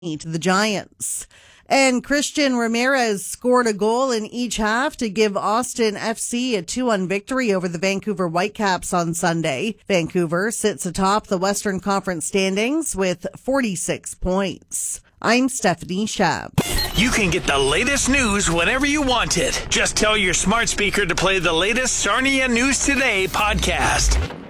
to the Giants. And Christian Ramirez scored a goal in each half to give Austin FC a 2-1 victory over the Vancouver Whitecaps on Sunday. Vancouver sits atop the Western Conference standings with 46 points. I'm Stephanie Schaub. You can get the latest news whenever you want it. Just tell your smart speaker to play the latest Sarnia News Today podcast.